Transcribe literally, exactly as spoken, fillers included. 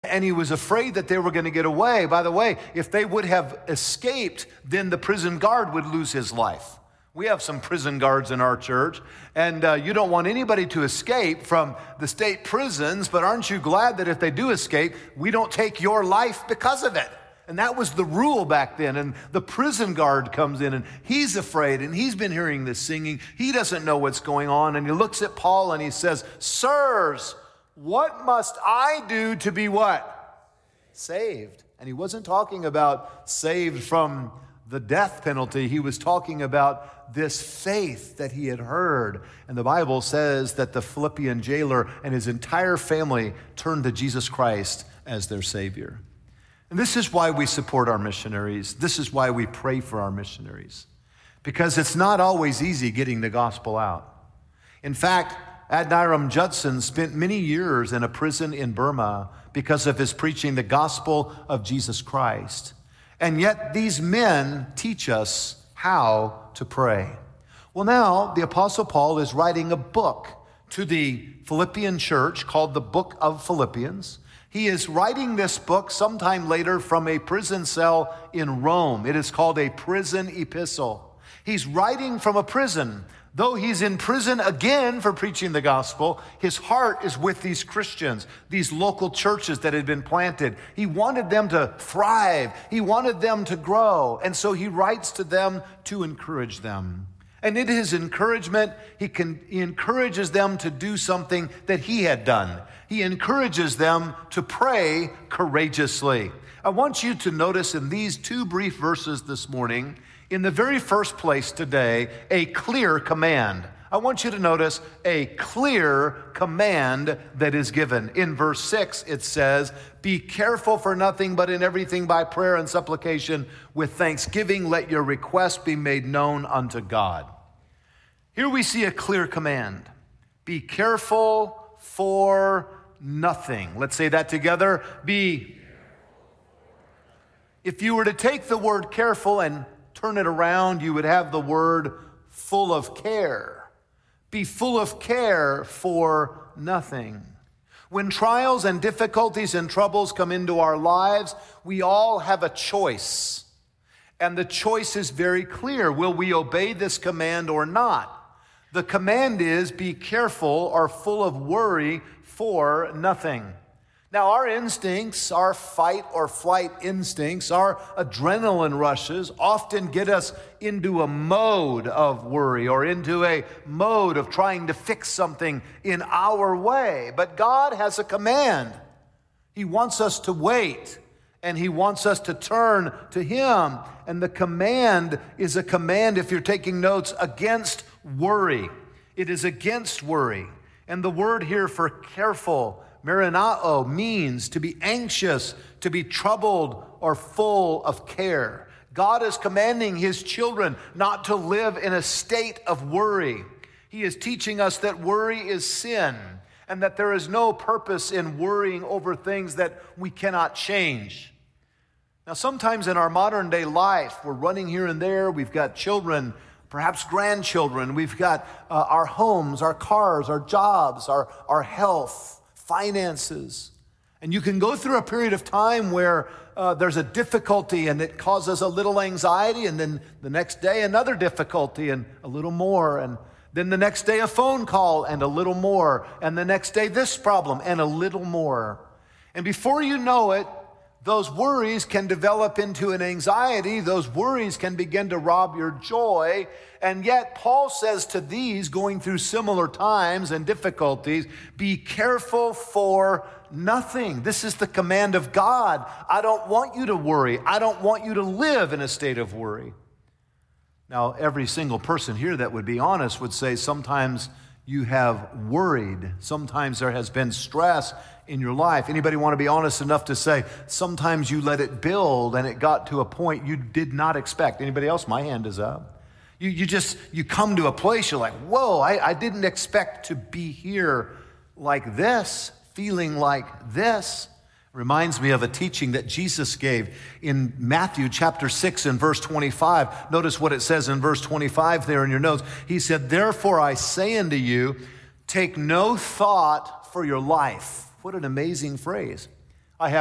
and he was afraid that they were going to get away. By the way, if they would have escaped, then the prison guard would lose his life. We have some prison guards in our church, and uh, you don't want anybody to escape from the state prisons, but aren't you glad that if they do escape, we don't take your life because of it? And that was the rule back then. And the prison guard comes in, and he's afraid, and he's been hearing this singing. He doesn't know what's going on, and he looks at Paul, and he says, "Sirs, what must I do to be what? Saved." And he wasn't talking about saved from the death penalty. He was talking about this faith that he had heard. And the Bible says that the Philippian jailer and his entire family turned to Jesus Christ as their Savior. And this is why we support our missionaries. This is why we pray for our missionaries. Because it's not always easy getting the gospel out. In fact, Adoniram Judson spent many years in a prison in Burma because of his preaching the gospel of Jesus Christ. And yet these men teach us how to pray. Well, now the Apostle Paul is writing a book to the Philippian church called the Book of Philippians. He is writing this book sometime later from a prison cell in Rome. It is called a prison epistle. He's writing from a prison. Though he's in prison again for preaching the gospel, his heart is with these Christians, these local churches that had been planted. He wanted them to thrive. He wanted them to grow. And so he writes to them to encourage them. And in his encouragement, he, can, he encourages them to do something that he had done. He encourages them to pray courageously. I want you to notice in these two brief verses this morning, in the very first place today, a clear command. I want you to notice a clear command that is given. In verse six, it says, "Be careful for nothing, but in everything by prayer and supplication with thanksgiving, let your requests be made known unto God." Here we see a clear command. Be careful for nothing. Let's say that together. Be. If you were to take the word careful and turn it around, you would have the word full of care. Be full of care for nothing. When trials and difficulties and troubles come into our lives, we all have a choice. And the choice is very clear. Will we obey this command or not? The command is be careful or full of worry for nothing. Now, our instincts, our fight or flight instincts, our adrenaline rushes often get us into a mode of worry or into a mode of trying to fix something in our way. But God has a command. He wants us to wait, and He wants us to turn to Him. And the command is a command, if you're taking notes, against worry. It is against worry. And the word here for careful, marinao, means to be anxious, to be troubled, or full of care. God is commanding His children not to live in a state of worry. He is teaching us that worry is sin and that there is no purpose in worrying over things that we cannot change. Now, sometimes in our modern day life, we're running here and there. We've got children, perhaps grandchildren. We've got uh, our homes, our cars, our jobs, our, our health, finances. And you can go through a period of time where uh, there's a difficulty and it causes a little anxiety, and then the next day another difficulty and a little more, and then the next day a phone call and a little more, and the next day this problem and a little more. And before you know it, those worries can develop into an anxiety. Those worries can begin to rob your joy. And yet Paul says to these going through similar times and difficulties, be careful for nothing. This is the command of God. I don't want you to worry. I don't want you to live in a state of worry. Now, every single person here that would be honest would say sometimes you have worried. Sometimes there has been stress in your life. Anybody want to be honest enough to say sometimes you let it build and it got to a point you did not expect? Anybody else? My hand is up. You, you just, you come to a place, you're like, whoa, I, I didn't expect to be here like this, feeling like this. Reminds me of a teaching that Jesus gave in Matthew chapter six and verse twenty-five. Notice what it says in verse twenty-five there in your notes. He said, therefore I say unto you, take no thought for your life. What an amazing phrase.